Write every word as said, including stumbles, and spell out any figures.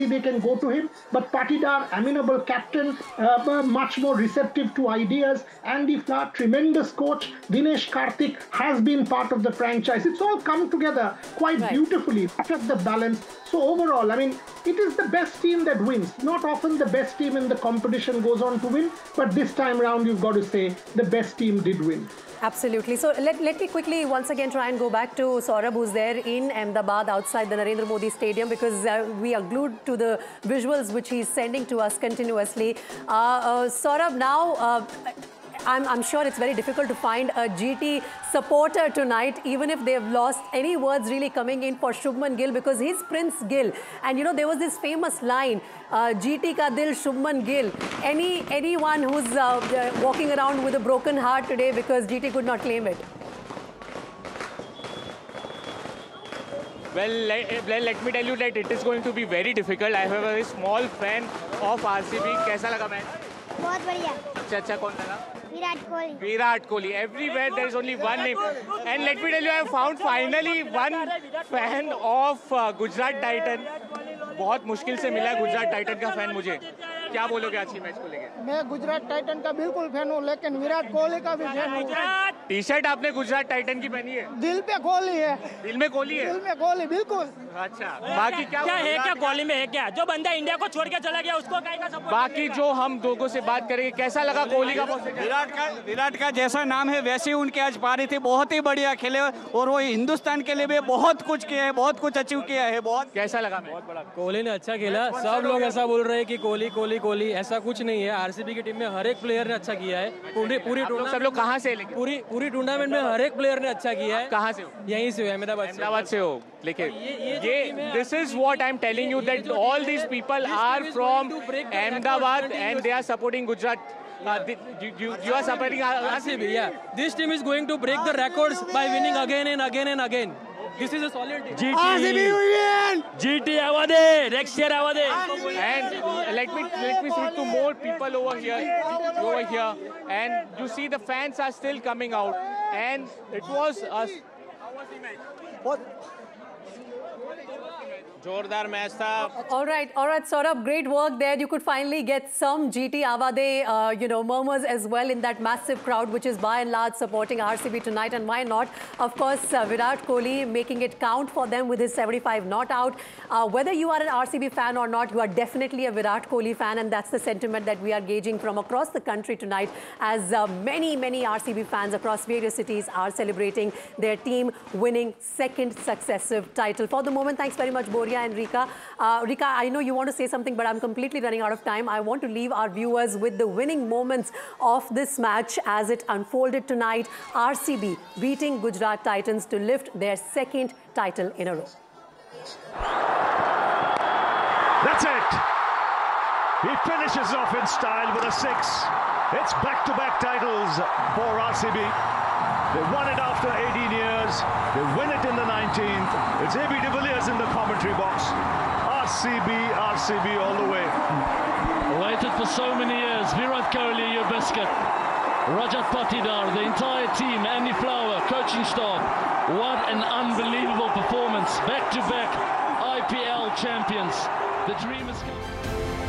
they can go to him, but Patidar, amenable captain, uh, much more receptive to ideas. Andy Flood, tremendous coach. Dinesh Karthik has been part of the franchise. It's all come together quite right. beautifully. Look at the balance. So overall, I mean, it is the best team that wins. Not often the best team in the competition goes on to win, but this time round, you've got to say the best team did win. Absolutely. So let, let me quickly once again try and go back to Saurabh, who's there in Ahmedabad outside the Narendra Modi Stadium, because uh, we are glued to the visuals which he's sending to us continuously. Uh, uh, Saurabh, now uh, I'm, I'm sure it's very difficult to find a G T supporter tonight, even if they've lost. Any words really coming in for Shubman Gill, because he's Prince Gill. And you know, there was this famous line, uh, G T ka dil Shubman Gill. Any, anyone who's uh, walking around with a broken heart today because G T could not claim it? Well let, well, let me tell you that it is going to be very difficult. I have a very small fan of R C B. कैसा लगा match? बहुत बढ़िया. अच्छा अच्छा कौन लगा? Virat Kohli. Virat Kohli. Everywhere there is only one name. And let me tell you, I have found finally one fan of uh, Gujarat Titan. बहुत मुश्किल से मिला गुजरात टाइटन का फैन मुझे. क्या बोलोगे आज की मैच को लेके? मैं गुजरात टाइटन का बिल्कुल फैन हूँ, लेकिन विराट कोहली का भी फैन हूँ. टी शर्ट आपने गुजरात टाइटन की पहनी है? दिल पे कोहली है. दिल में कोहली है? दिल में कोहली बिल्कुल. अच्छा, बाकी क्या क्या है, क्या कोहली में है क्या? जो बंदा इंडिया को छोड़ के चला गया उसको काहे का सपोर्ट? बाकी जो हम लोगों से बात करेंगे, कैसा लगा कोहली का? विराट का विराट का जैसा नाम है वैसे ही उनके आज पारी थी. बहुत ही बढ़िया खेले और वो हिंदुस्तान के लिए भी बहुत कुछ किया है, बहुत कुछ अचीव किया है. बहुत कैसा लगा? बहुत बड़ा. कोहली ने अच्छा खेला. सब लोग ऐसा बोल रहे हैं कि कोहली कोहली कोहली, ऐसा कुछ नहीं है. आरसीबी की टीम में हर एक प्लेयर ने अच्छा किया है. पूरी पूरी सब लोग कहाँ से? पूरी पूरी टूर्नामेंट में हर एक प्लेयर ने अच्छा किया है. कहाँ से हो? यहीं से हो, अहमदाबाद से. अहमदाबाद से हो. लेकिन ये this is what I am telling you that all these people are from Ahmedabad and they are supporting Gujarat. Uh, you, you, you are supporting R C B, yeah. This team is going to break the records by winning again and again and again. This is a solid team. G T, R C B win! G T Avade, next year Avade. And let me let me speak to more people over here, over here. And you see the fans are still coming out. And it was us. How was the match? What? जोरदार match था. All right, all right, Saurabh, great work there. You could finally get some G T Avade, uh, you know, murmurs as well in that massive crowd, which is by and large supporting R C B tonight. And why not? Of course, uh, Virat Kohli making it count for them with his seventy-five not out. Uh, whether you are an R C B fan or not, you are definitely a Virat Kohli fan, and that's the sentiment that we are gauging from across the country tonight, as uh, many, many R C B fans across various cities are celebrating their team winning second successive title. For the moment, thanks very much, Boria and Rika. Uh, Rika, I know you want to say something, but I'm completely running out of time. I want to leave our viewers with the winning moments of this match as it unfolded tonight. R C B beating Gujarat Titans to lift their second title in a row. That's it. He finishes off in style with a six. It's back-to-back titles for R C B. They won it after eighteen years. They win it in the nineteenth. It's A B de Villiers in the commentary box. R C B, R C B all the way. Waited for so many years. Virat Kohli, your biscuit. Rajat Patidar, the entire team, Andy Flower, coaching staff. What an unbelievable performance. Back-to-back I P L champions. The dream is coming.